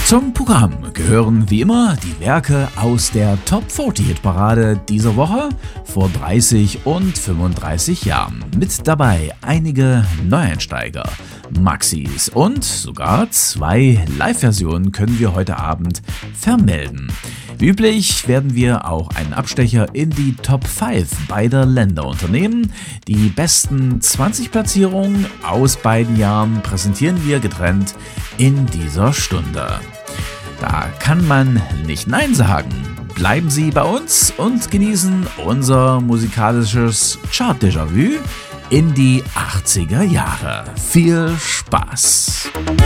Zum Programm gehören wie immer die Werke aus der Top 40 Hitparade dieser Woche vor 30 und 35 Jahren. Mit dabei einige Neueinsteiger, Maxis und sogar 2 Live-Versionen können wir heute Abend vermelden. Wie üblich werden wir auch einen Abstecher in die Top 5 beider Länder unternehmen. Die besten 20 Platzierungen aus beiden Jahren präsentieren wir getrennt in dieser Stunde. Da kann man nicht Nein sagen. Bleiben Sie bei uns und genießen unser musikalisches Chart-Déjà-vu in die 80er Jahre. Viel Spaß!